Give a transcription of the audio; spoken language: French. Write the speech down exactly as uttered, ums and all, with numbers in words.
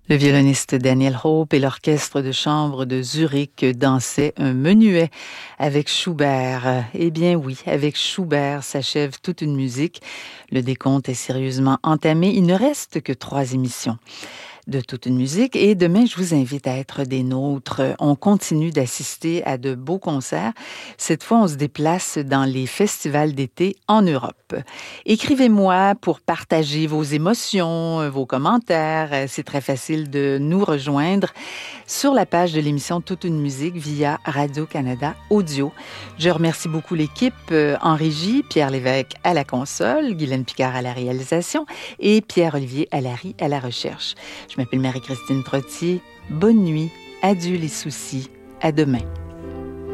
Le violoniste Daniel Hope et l'orchestre de chambre de Zurich dansaient un menuet avec Schubert. Eh bien oui, avec Schubert s'achève toute une musique. Le décompte est sérieusement entamé. Il ne reste que trois émissions de toute une musique. Et demain, je vous invite à être des nôtres. On continue d'assister à de beaux concerts. Cette fois, on se déplace dans les festivals d'été en Europe. Écrivez-moi pour partager vos émotions, vos commentaires. C'est très facile de nous rejoindre sur la page de l'émission Toute une musique via Radio-Canada Audio. Je remercie beaucoup l'équipe en régie, Pierre Lévesque à la console, Guylaine Picard à la réalisation et Pierre-Olivier Allary à la recherche. Je m'appelle Marie-Christine Trottier. Bonne nuit. Adieu les soucis. À demain.